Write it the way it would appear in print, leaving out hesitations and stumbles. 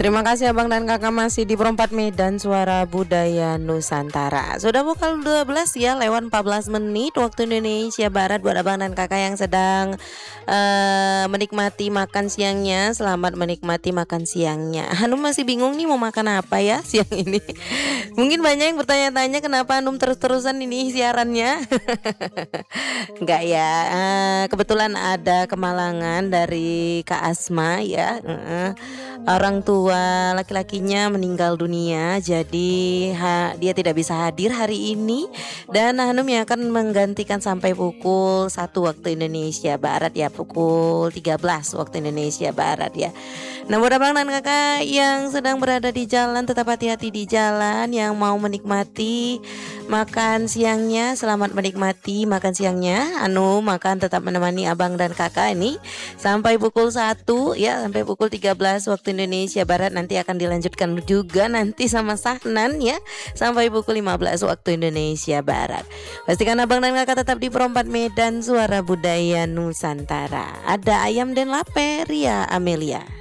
Terima kasih abang dan kakak masih di Perempat Medan Suara Budaya Nusantara. Sudah pukul 12 ya, lewat 14 menit waktu Indonesia Barat. Buat abang dan kakak yang sedang menikmati makan siangnya, selamat menikmati makan siangnya. Hanum masih bingung nih mau makan apa ya siang ini. Mungkin banyak yang bertanya-tanya kenapa Hanum terus-terusan ini siarannya. Enggak ya, kebetulan ada kemalangan dari Kak Asma ya. Orang tua laki-lakinya meninggal dunia, jadi dia tidak bisa hadir hari ini. Dan Hanum yang akan menggantikan sampai pukul 1 waktu Indonesia Barat ya, pukul 13 waktu Indonesia Barat ya. Nah buat abang dan kakak yang sedang berada di jalan, tetap hati-hati di jalan. Yang mau menikmati makan siangnya, selamat menikmati makan siangnya. Makan tetap menemani abang dan kakak ini sampai pukul 1 ya, sampai pukul 13 waktu Indonesia Barat. Nanti akan dilanjutkan juga nanti sama Sahnan ya, sampai pukul 15 waktu Indonesia Barat. Pastikan abang dan kakak tetap di Perempat Medan Suara Budaya Nusantara. Ada Ayam dan Laper ya Amelia.